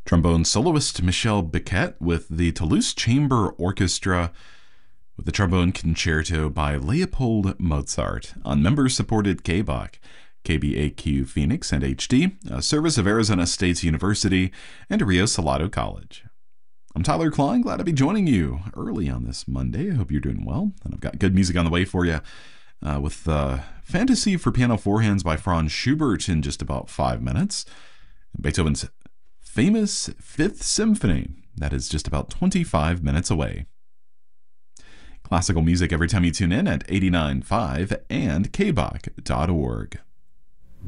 Trombone soloist Michel Biquet with the Toulouse Chamber Orchestra with the Trombone Concerto by Leopold Mozart on member-supported KBAQ, KBAQ Phoenix and HD, a service of Arizona State University and Rio Salado College. I'm Tyler Klein, glad to be joining you early on this Monday. I hope you're doing well, and I've got good music on the way for you with Fantasy for Piano Four Hands by Franz Schubert in just about 5 minutes. Beethoven's famous Fifth Symphony, that is just about 25 minutes away. Classical music every time you tune in at 89.5 and kbach.org.